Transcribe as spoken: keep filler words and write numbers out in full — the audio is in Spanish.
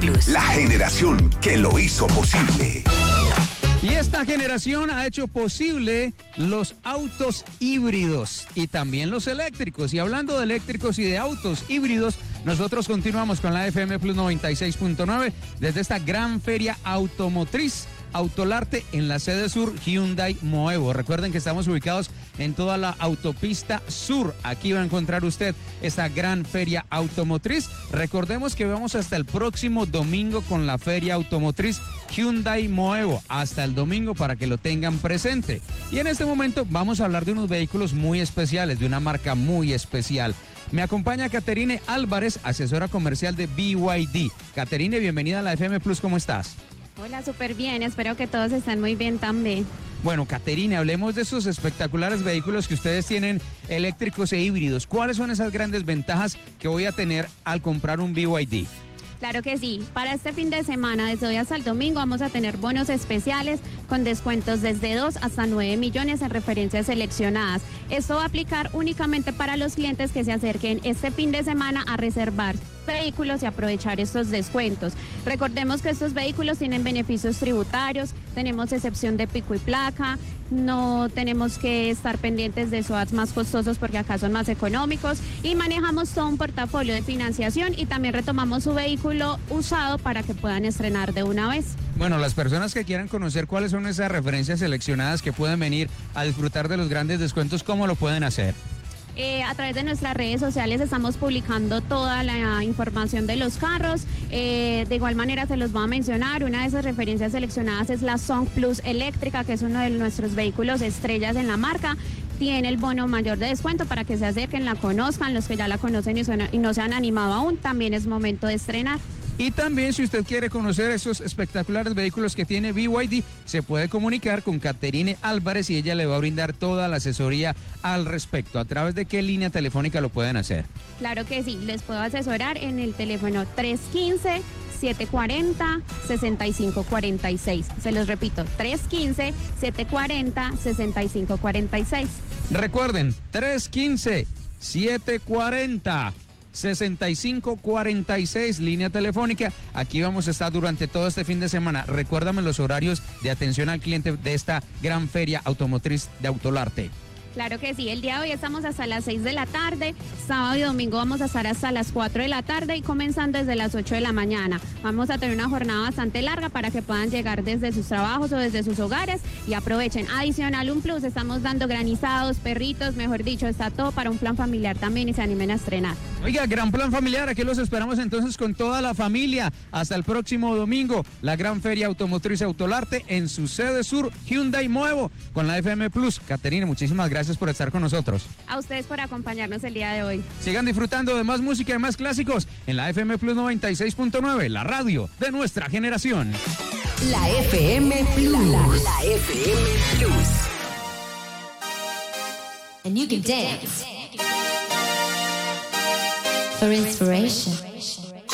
Plus. La generación que lo hizo posible. Y esta generación ha hecho posible los autos híbridos y también los eléctricos. Y hablando de eléctricos y de autos híbridos, nosotros continuamos con la F M Plus noventa y seis punto nueve desde esta gran feria automotriz Autolarte en la sede sur Hyundai Moevo. Recuerden que estamos ubicados en toda la autopista sur. Aquí va a encontrar usted esta gran feria automotriz. Recordemos que vamos hasta el próximo domingo con la feria automotriz Hyundai Moevo. Hasta el domingo para que lo tengan presente. Y en este momento vamos a hablar de unos vehículos muy especiales, de una marca muy especial. Me acompaña Caterine Álvarez, asesora comercial de B Y D. Caterine, bienvenida a la F M Plus, ¿cómo estás? Hola, súper bien, espero que todos estén muy bien también. Bueno, Caterine, hablemos de esos espectaculares vehículos que ustedes tienen, eléctricos e híbridos. ¿Cuáles son esas grandes ventajas que voy a tener al comprar un B Y D? Claro que sí. Para este fin de semana, desde hoy hasta el domingo, vamos a tener bonos especiales con descuentos desde dos hasta nueve millones en referencias seleccionadas. Esto va a aplicar únicamente para los clientes que se acerquen este fin de semana a reservar vehículos y aprovechar estos descuentos. Recordemos que estos vehículos tienen beneficios tributarios, tenemos excepción de pico y placa, no tenemos que estar pendientes de S O A Ts más costosos porque acá son más económicos y manejamos todo un portafolio de financiación y también retomamos su vehículo usado para que puedan estrenar de una vez. Bueno, las personas que quieran conocer cuáles son esas referencias seleccionadas que pueden venir a disfrutar de los grandes descuentos, ¿cómo lo pueden hacer? Eh, a través de nuestras redes sociales estamos publicando toda la información de los carros. Eh, de igual manera se los voy a mencionar. Una de esas referencias seleccionadas es la Song Plus eléctrica, que es uno de nuestros vehículos estrellas en la marca. Tiene el bono mayor de descuento para que se acerquen, la conozcan. Los que ya la conocen y, suena, y no se han animado aún, también es momento de estrenar. Y también, si usted quiere conocer esos espectaculares vehículos que tiene B Y D, se puede comunicar con Caterine Álvarez y ella le va a brindar toda la asesoría al respecto. ¿A través de qué línea telefónica lo pueden hacer? Claro que sí, les puedo asesorar en el teléfono tres uno cinco, siete cuatro cero, seis cinco cuatro seis. Se los repito, tres uno cinco, siete cuatro cero, seis cinco cuatro seis. Recuerden, tres uno cinco, siete cuatro cero, sesenta y cinco cuarenta y seis, línea telefónica. Aquí vamos a estar durante todo este fin de semana. Recuérdame los horarios de atención al cliente de esta gran feria automotriz de Autolarte. Claro que sí, el día de hoy estamos hasta las seis de la tarde, sábado y domingo vamos a estar hasta las cuatro de la tarde y comenzando desde las ocho de la mañana. Vamos a tener una jornada bastante larga para que puedan llegar desde sus trabajos o desde sus hogares y aprovechen. Adicional, un plus, estamos dando granizados, perritos, mejor dicho, está todo para un plan familiar también y se animen a estrenar. Oiga, gran plan familiar, aquí los esperamos entonces con toda la familia. Hasta el próximo domingo, la gran feria automotriz Autolarte en su sede sur, Hyundai Moevo, con la F M Plus. Caterine, muchísimas gracias. Gracias por estar con nosotros. A ustedes por acompañarnos el día de hoy. Sigan disfrutando de más música y más clásicos en la F M Plus noventa y seis punto nueve, la radio de nuestra generación. La F M Plus. La, la F M Plus. And you can dance for inspiration.